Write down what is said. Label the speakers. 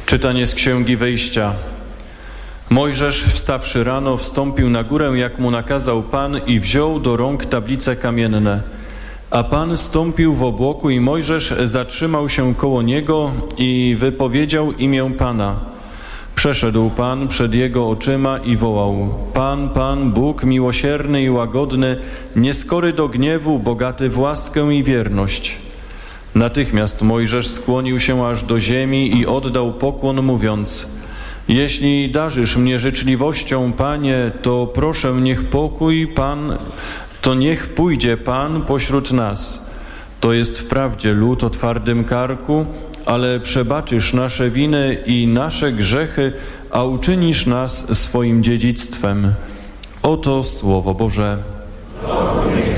Speaker 1: Czytanie z Księgi Wyjścia. Mojżesz, wstawszy rano, wstąpił na górę, jak mu nakazał Pan, i wziął do rąk tablice kamienne. A Pan stąpił w obłoku i Mojżesz zatrzymał się koło niego i wypowiedział imię Pana. Przeszedł Pan przed jego oczyma i wołał: Pan, Pan, Bóg miłosierny i łagodny, nieskory do gniewu, bogaty w łaskę i wierność. Natychmiast Mojżesz skłonił się aż do ziemi i oddał pokłon, mówiąc: Jeśli darzysz mnie życzliwością, Panie, to proszę, niech pójdzie Pan pośród nas. To jest wprawdzie lud o twardym karku, ale przebaczysz nasze winy i nasze grzechy, a uczynisz nas swoim dziedzictwem. Oto Słowo Boże.